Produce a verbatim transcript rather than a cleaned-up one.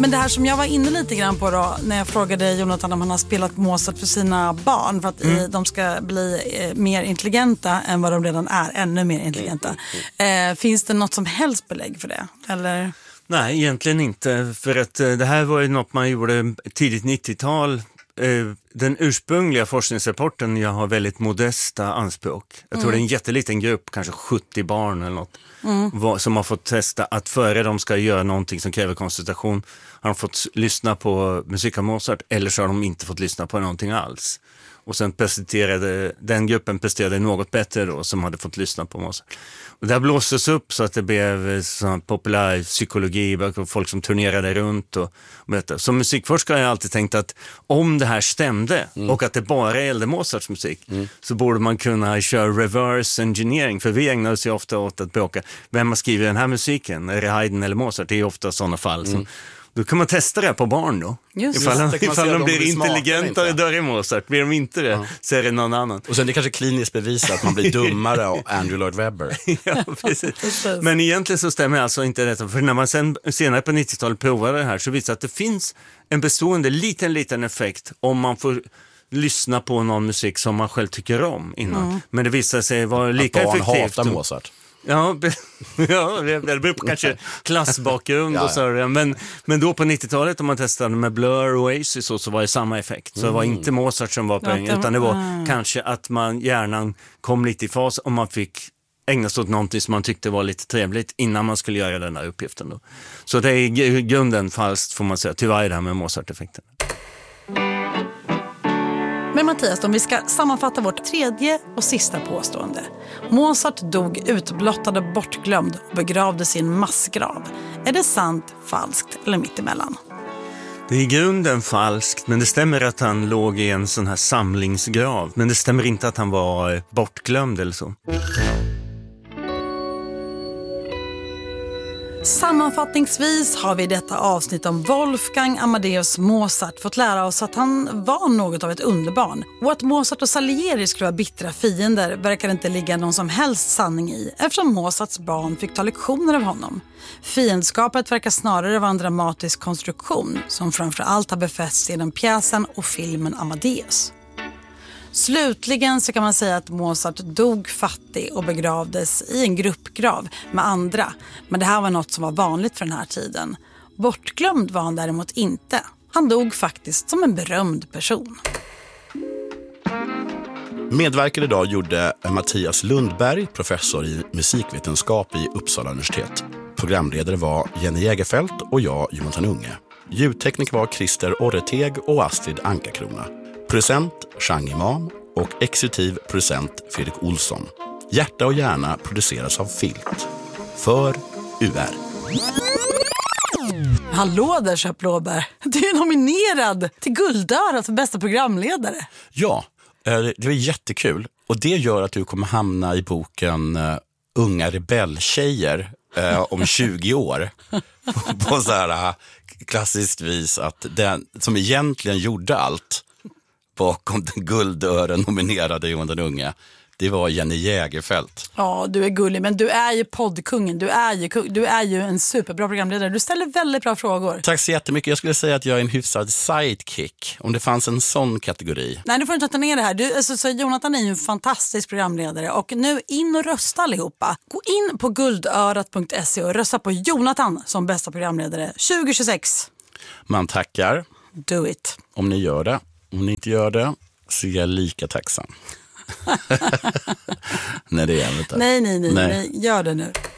Men det här som jag var inne lite grann på då, när jag frågade Jonathan om han har spelat Mozart för sina barn för att mm. de ska bli eh, mer intelligenta än vad de redan är, ännu mer intelligenta. Eh, finns det något som helst belägg för det? Eller? Nej, egentligen inte. För att eh, det här var ju något man gjorde tidigt nittiotal. Eh, den ursprungliga forskningsrapporten, jag har väldigt modesta anspråk. Jag tror mm. det är en jätteliten grupp, kanske sjuttio barn eller något, mm. var, som har fått testa att före de ska göra någonting som kräver koncentration har de fått lyssna på musik av Mozart, eller så har de inte fått lyssna på någonting alls. Och sen presenterade, den gruppen presterade något bättre då, som hade fått lyssna på Mozart. Och det här blåstes upp så att det blev sån populär psykologi, folk som turnerade runt. Och, och som musikforskare har jag alltid tänkt att om det här stämde mm. och att det bara gällde Mozarts musik mm. så borde man kunna köra reverse engineering. För vi ägnar oss ju ofta åt att bråka. Vem har skrivit den här musiken? Är det Haydn eller Mozart? Det är ofta sådana fall som... Mm. Då kan man testa det på barn då. Just. Ifall, Just, ifall de blir intelligentare dör i Mozart. Blir de inte det ja. så är det någon annan. Och sen det kanske kliniskt bevisar att man blir dummare av Andrew Lloyd Webber. Ja, precis. Men egentligen så stämmer alltså inte detta. För när man sen, senare på nittiotalet provade det här så visar att det finns en bestående liten, liten effekt om man får lyssna på någon musik som man själv tycker om innan. Mm. Men det visar sig vara lika att effektivt. Att barn hatar Mozart. Ja, ja, det beror på kanske klassbakgrund och så. Men, men då på nittiotalet om man testade med Blur och Oasis så, så var det samma effekt. Så det var inte Mozart som var poäng, utan det var mm. kanske att man hjärnan kom lite i fas om man fick ägna sig åt någonting som man tyckte var lite trevligt innan man skulle göra den här uppgiften då. Så det är i grunden falskt får man säga, tyvärr det här med Mozart-effekten. Men Mattias, om vi ska sammanfatta vårt tredje och sista påstående. Mozart dog utblottad och bortglömd och begravdes i en massgrav. Är det sant, falskt eller mittemellan? Det är i grunden falskt, men det stämmer att han låg i en sån här samlingsgrav. Men det stämmer inte att han var bortglömd eller så. Sammanfattningsvis har vi i detta avsnitt om Wolfgang Amadeus Mozart fått lära oss att han var något av ett underbarn. Och att Mozart och Salieri skulle vara bittra fiender verkar inte ligga någon som helst sanning i, eftersom Mozarts barn fick ta lektioner av honom. Fiendskapet verkar snarare vara en dramatisk konstruktion som framförallt har befästs genom pjäsen och filmen Amadeus. Slutligen så kan man säga att Mozart dog fattig och begravdes i en gruppgrav med andra. Men det här var något som var vanligt för den här tiden. Bortglömd var han däremot inte. Han dog faktiskt som en berömd person. Medverkade idag gjorde Mattias Lundberg, professor i musikvetenskap i Uppsala universitet. Programledare var Jenny Jägerfelt och jag, Jonathan Unge. Ljudteknik var Christer Orreteg och Astrid Ankakrona. Producent Chang Imam och exekutiv producent Fredrik Olsson. Hjärta och hjärna produceras av Filt. För U R. Hallå där, Köp Blåbär. Du är nominerad till Guldörat för bästa programledare. Ja, det var jättekul. Och det gör att du kommer hamna i boken uh, Unga rebelltjejer uh, om tjugo år. på, på så här uh, klassiskt vis att den som egentligen gjorde allt bakom den Guldören nominerade Jonathan Unge, det var Jenny Jägerfelt. Ja, du är gullig, men du är ju poddkungen. Du är ju, du är ju en superbra programledare. Du ställer väldigt bra frågor. Tack så jättemycket. Jag skulle säga att jag är en hyfsad sidekick. Om det fanns en sån kategori. Nej, du får inte ta ner det här. Du, alltså, så Jonathan är ju en fantastisk programledare. Och nu in och rösta allihopa. Gå in på guldörat punkt se och rösta på Jonathan som bästa programledare tjugo tjugosex. Man tackar. Do it. Om ni gör det. Om ni inte gör det så är jag lika tacksam. Nej, det är jag inte. Nej, nej, nej, nej. Gör det nu.